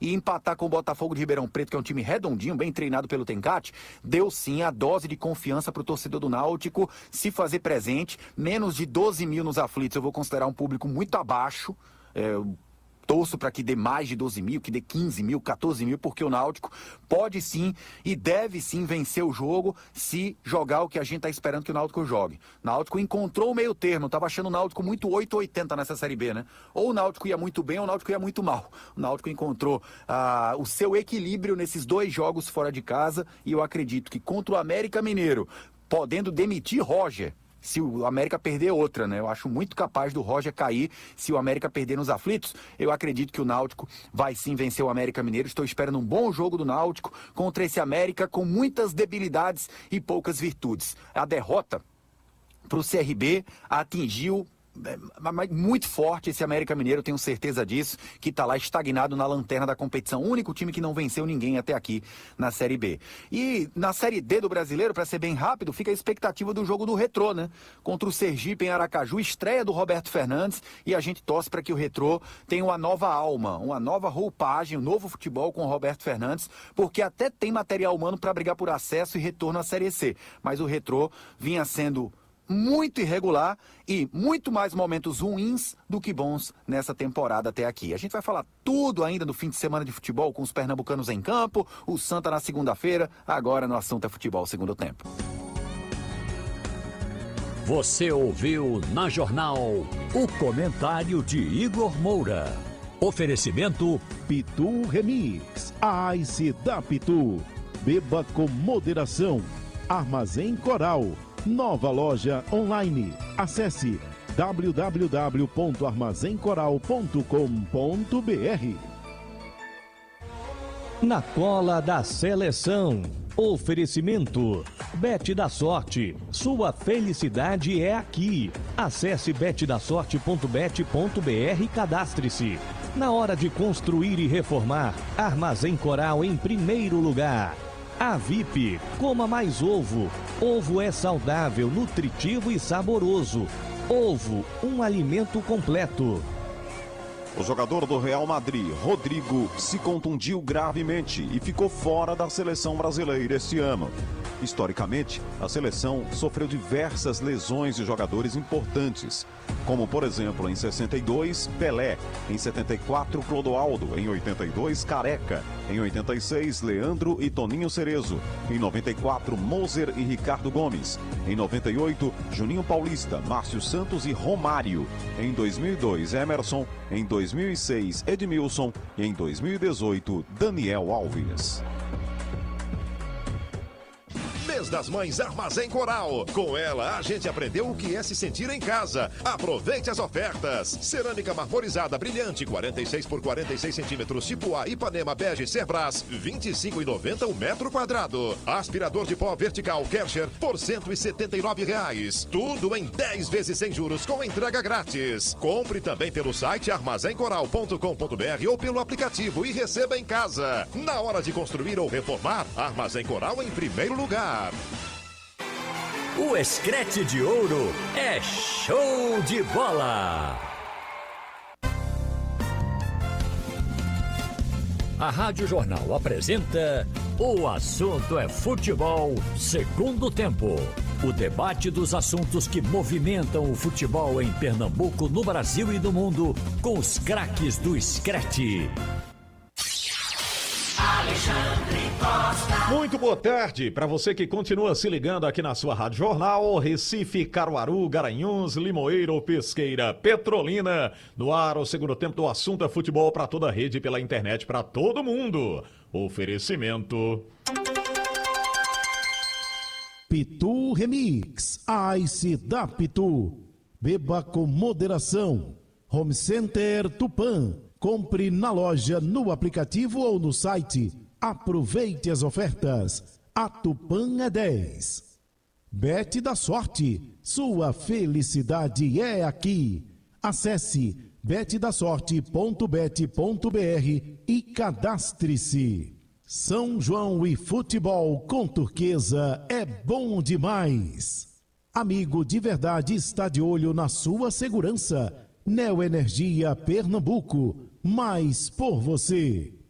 e empatar com o Botafogo de Ribeirão Preto, que é um time redondinho, bem treinado pelo Tencate, deu sim a dose de confiança para o torcedor do Náutico se fazer presente. Menos de 12 mil nos aflitos, eu vou considerar um público muito abaixo. Torço para que dê mais de 12 mil, que dê 15 mil, 14 mil, porque o Náutico pode sim e deve sim vencer o jogo se jogar o que a gente está esperando que o Náutico jogue. O Náutico encontrou o meio termo, estava achando o Náutico muito 880 nessa Série B, né? Ou o Náutico ia muito bem ou o Náutico ia muito mal. O Náutico encontrou o seu equilíbrio nesses 2 jogos fora de casa e eu acredito que contra o América Mineiro, podendo demitir Roger, se o América perder outra, né? Eu acho muito capaz do Roger cair se o América perder nos aflitos. Eu acredito que o Náutico vai sim vencer o América Mineiro. Estou esperando um bom jogo do Náutico contra esse América com muitas debilidades e poucas virtudes. A derrota para o CRB atingiu muito forte esse América Mineiro, tenho certeza disso, que está lá estagnado na lanterna da competição, o único time que não venceu ninguém até aqui na Série B. E na Série D do Brasileiro, para ser bem rápido, fica a expectativa do jogo do Retrô, né? Contra o Sergipe em Aracaju, estreia do Roberto Fernandes, e a gente torce para que o Retrô tenha uma nova alma, uma nova roupagem, um novo futebol com o Roberto Fernandes, porque até tem material humano para brigar por acesso e retorno à Série C, mas o Retrô vinha sendo muito irregular e muito mais momentos ruins do que bons nessa temporada até aqui. A gente vai falar tudo ainda no fim de semana de futebol com os pernambucanos em campo, o Santa na segunda-feira, agora no assunto é futebol segundo tempo. Você ouviu na Jornal o comentário de Igor Moura. Oferecimento Pitu Remix, a Ice da Pitu. Beba com moderação. Armazém Coral. Nova loja online. Acesse www.armazencoral.com.br. Na cola da seleção. Oferecimento. Bet da Sorte. Sua felicidade é aqui. Acesse betdasorte.bet.br e cadastre-se. Na hora de construir e reformar, Armazém Coral em primeiro lugar. A VIP, coma mais ovo. Ovo é saudável, nutritivo e saboroso. Ovo, um alimento completo. O jogador do Real Madrid, Rodrigo, se contundiu gravemente e ficou fora da seleção brasileira este ano. Historicamente, a seleção sofreu diversas lesões de jogadores importantes, como, por exemplo, em 62, Pelé, em 74, Clodoaldo, em 82, Careca, em 86, Leandro e Toninho Cerezo, em 94, Moser e Ricardo Gomes, em 98, Juninho Paulista, Márcio Santos e Romário, em 2002, Emerson, em 2006, Edmilson e em 2018, Daniel Alves. Mês das Mães Armazém Coral. Com ela, a gente aprendeu o que é se sentir em casa. Aproveite as ofertas. Cerâmica marmorizada brilhante, 46 por 46 centímetros, tipo A, Ipanema, bege, Cerbras, R$ 25,90 o metro quadrado. Aspirador de pó vertical Kärcher por R$ 179. Tudo em 10 vezes sem juros, com entrega grátis. Compre também pelo site armazencoral.com.br ou pelo aplicativo e receba em casa. Na hora de construir ou reformar, Armazém Coral em primeiro lugar. O Escrete de Ouro é show de bola. A Rádio Jornal apresenta O Assunto é Futebol, segundo tempo. O debate dos assuntos que movimentam o futebol em Pernambuco, no Brasil e no mundo, com os craques do Escrete. Alexandre Costa. Muito boa tarde para você que continua se ligando aqui na sua Rádio Jornal. Recife, Caruaru, Garanhuns, Limoeiro, Pesqueira, Petrolina. No ar, o segundo tempo do Assunto é Futebol para toda a rede, pela internet, para todo mundo. Oferecimento Pitu Remix, Ice da Pitu. Beba com moderação. Home Center Tupã. Compre na loja, no aplicativo ou no site. Aproveite as ofertas. A Tupã é 10. Bet da Sorte. Sua felicidade é aqui. Acesse betdasorte.bet.br e cadastre-se. São João e futebol com Turquesa é bom demais. Amigo de verdade está de olho na sua segurança. Neoenergia Pernambuco. Mais por você.